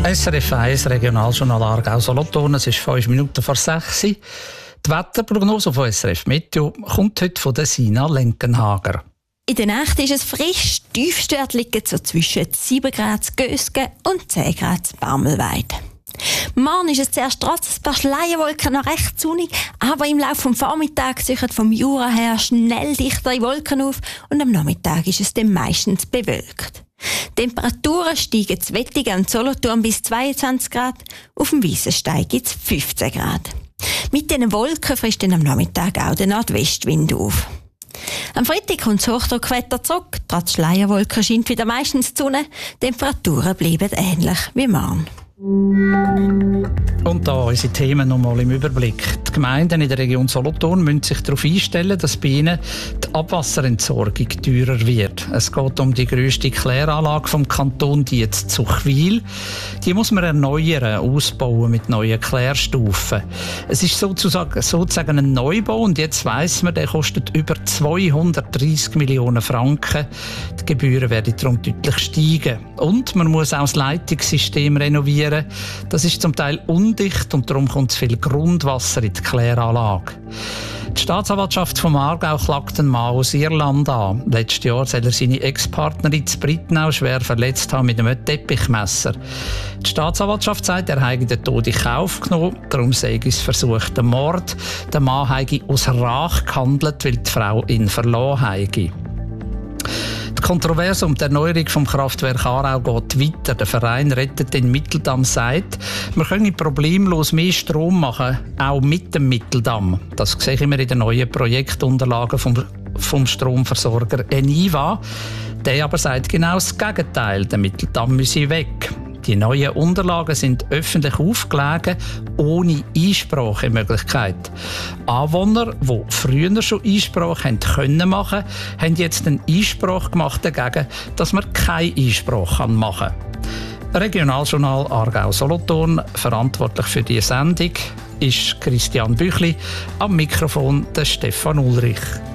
SRF 1 Regionaljournal Aargau-Solothurn. Es ist 5 Minuten vor 6 Uhr. Die Wetterprognose von SRF Meteo kommt heute von der Sina Lenkenhager. In der Nacht ist es frisch, Tiefstwerte liegen so zwischen 7 Grad Gösgen und 10 Grad Barmelweide. Morgen ist es zuerst trotz ein paar Schleierwolken noch recht sonnig, aber im Laufe des Vormittags ziehen vom Jura her schnell dichtere Wolken auf und am Nachmittag ist es dann meistens bewölkt. Temperaturen steigen zu Wettigen und Solothurn bis 22 Grad, auf dem Weissenstein gibt es 15 Grad. Mit diesen Wolken frisst dann am Nachmittag auch der Nordwestwind auf. Am Freitag kommt das Hochdruckwetter zurück, trotz Schleierwolken scheint wieder meistens die Sonne, die Temperaturen bleiben ähnlich wie morgen. Und da unsere Themen nochmal im Überblick. Die Gemeinden in der Region Solothurn müssen sich darauf einstellen, dass bei ihnen die Abwasserentsorgung teurer wird. Es geht um die grösste Kläranlage vom Kanton, die jetzt Zuchwil. Die muss man erneuern, ausbauen mit neuen Klärstufen. Es ist sozusagen ein Neubau und jetzt weiss man, der kostet über 230 Millionen Franken. Die Gebühren werden darum deutlich steigen. Und man muss auch das Leitungssystem renovieren. Das ist zum Teil undicht und darum kommt zu viel Grundwasser in die Kläranlage. Die Staatsanwaltschaft vom Aargau klagt einen Mann aus Irland an. Letztes Jahr soll er seine Ex-Partnerin in Britnau schwer verletzt haben mit einem Teppichmesser. Die Staatsanwaltschaft sagt, er habe den Tod in Kauf genommen, darum sei es versuchter Mord. Der Mann habe aus Rache gehandelt, weil die Frau ihn verloren habe. Die Kontroverse um die Erneuerung des Kraftwerk Aarau geht weiter. Der Verein «Rettet den Mitteldamm» sagt, wir können problemlos mehr Strom machen, auch mit dem Mitteldamm. Das sehen wir in den neuen Projektunterlagen vom Stromversorger Eniva. Der aber sagt genau das Gegenteil. Der Mitteldamm müsse weg. Die neuen Unterlagen sind öffentlich aufgelegt, ohne Einsprachemöglichkeit. Anwohner, die früher schon Einsprache machen konnten, haben jetzt einen Einspruch gemacht dagegen, dass man keine Einsprache machen kann. Regionaljournal Aargau-Solothurn, verantwortlich für diese Sendung, ist Christian Büchli, am Mikrofon der Stefan Ulrich.